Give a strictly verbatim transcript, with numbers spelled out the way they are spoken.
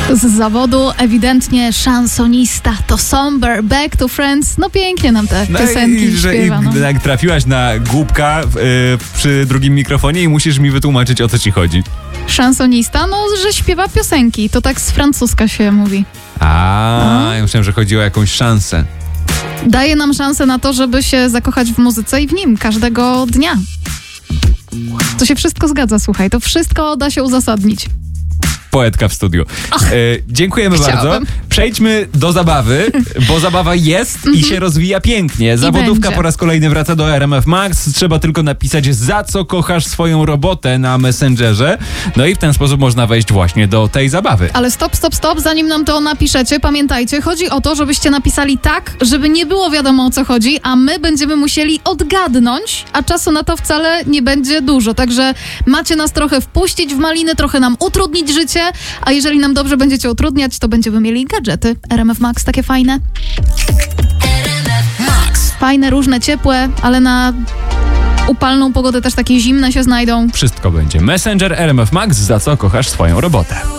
Z zawodu ewidentnie szansonista. To Somber, Back to Friends. No pięknie nam te no piosenki i, że, śpiewa. No. I, jak trafiłaś na głupka yy, przy drugim mikrofonie i musisz mi wytłumaczyć, o co ci chodzi. Szansonista? No, że śpiewa piosenki. To tak z francuska się mówi. A, no. Ja myślałem, że chodzi o jakąś szansę. Daje nam szansę na to, żeby się zakochać w muzyce i w nim każdego dnia. To się wszystko zgadza, słuchaj. To wszystko da się uzasadnić. Poetka w studiu. E, dziękujemy Chciałabym. bardzo. Przejdźmy do zabawy, bo zabawa jest mm-hmm. i się rozwija pięknie. Zawodówka będzie. po raz kolejny wraca do R M F Max. Trzeba tylko napisać, za co kochasz swoją robotę na Messengerze. No i w ten sposób można wejść właśnie do tej zabawy. Ale stop, stop, stop. Zanim nam to napiszecie, pamiętajcie, chodzi o to, żebyście napisali tak, żeby nie było wiadomo, o co chodzi, a my będziemy musieli odgadnąć, a czasu na to wcale nie będzie dużo. Także macie nas trochę wpuścić w maliny, trochę nam utrudnić życie, a jeżeli nam dobrze będziecie utrudniać, to będziemy mieli gadżety. R M F Max takie fajne. Max. Fajne, różne, ciepłe, ale na upalną pogodę też takie zimne się znajdą. Wszystko będzie. Messenger R M F Max, za co kochasz swoją robotę.